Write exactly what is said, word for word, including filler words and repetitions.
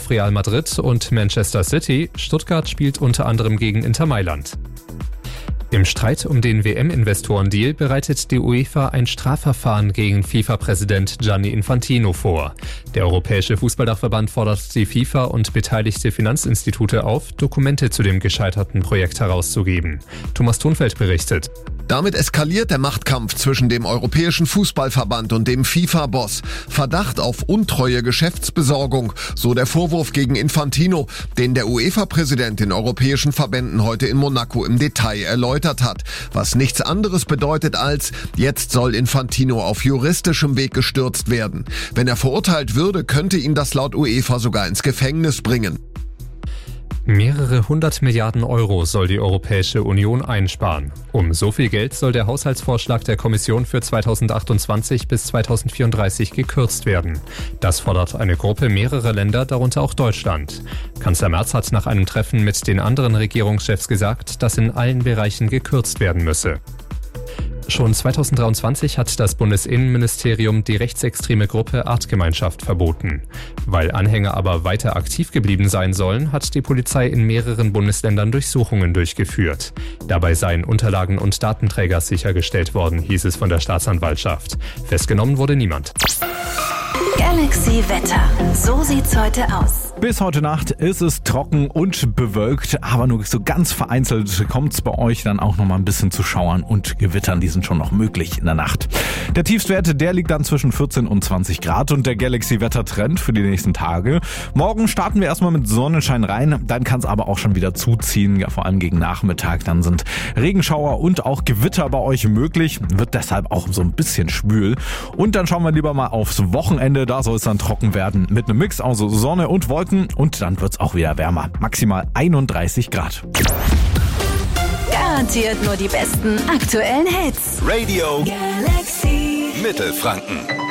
auf Real Madrid und Manchester City. Stuttgart spielt unter anderem gegen Inter Mailand. Im Streit um den W M-Investoren-Deal bereitet die UEFA ein Strafverfahren gegen FIFA-Präsident Gianni Infantino vor. Der Europäische Fußballdachverband fordert die FIFA und beteiligte Finanzinstitute auf, Dokumente zu dem gescheiterten Projekt herauszugeben. Thomas Thunfeld berichtet. Damit eskaliert der Machtkampf zwischen dem Europäischen Fußballverband und dem FIFA-Boss. Verdacht auf untreue Geschäftsbesorgung, so der Vorwurf gegen Infantino, den der UEFA-Präsident den europäischen Verbänden heute in Monaco im Detail erläutert hat. Was nichts anderes bedeutet als, jetzt soll Infantino auf juristischem Weg gestürzt werden. Wenn er verurteilt würde, könnte ihn das laut UEFA sogar ins Gefängnis bringen. Mehrere hundert Milliarden Euro soll die Europäische Union einsparen. Um so viel Geld soll der Haushaltsvorschlag der Kommission für zweitausendachtundzwanzig bis zweitausendvierunddreißig gekürzt werden. Das fordert eine Gruppe mehrerer Länder, darunter auch Deutschland. Kanzler Merz hat nach einem Treffen mit den anderen Regierungschefs gesagt, dass in allen Bereichen gekürzt werden müsse. Schon zweitausenddreiundzwanzig hat das Bundesinnenministerium die rechtsextreme Gruppe Artgemeinschaft verboten. Weil Anhänger aber weiter aktiv geblieben sein sollen, hat die Polizei in mehreren Bundesländern Durchsuchungen durchgeführt. Dabei seien Unterlagen und Datenträger sichergestellt worden, hieß es von der Staatsanwaltschaft. Festgenommen wurde niemand. Galaxy Wetter. So sieht's heute aus. Bis heute Nacht ist es trocken und bewölkt, aber nur so ganz vereinzelt kommt es bei euch dann auch noch mal ein bisschen zu Schauern und Gewittern, die sind schon noch möglich in der Nacht. Der Tiefstwert, der liegt dann zwischen vierzehn und zwanzig Grad und der Galaxy-Wetter-Trend für die nächsten Tage. Morgen starten wir erstmal mit Sonnenschein rein, dann kann es aber auch schon wieder zuziehen, ja, vor allem gegen Nachmittag. Dann sind Regenschauer und auch Gewitter bei euch möglich, wird deshalb auch so ein bisschen schwül. Und dann schauen wir lieber mal aufs Wochenende, da soll es dann trocken werden mit einem Mix aus Sonne und Wolken. Und dann wird's auch wieder wärmer. Maximal einunddreißig Grad. Garantiert nur die besten aktuellen Hits. Radio Galaxy Mittelfranken.